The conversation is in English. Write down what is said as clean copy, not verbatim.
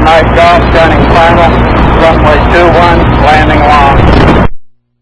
Mike Golf, gunning final, runway 21, landing long.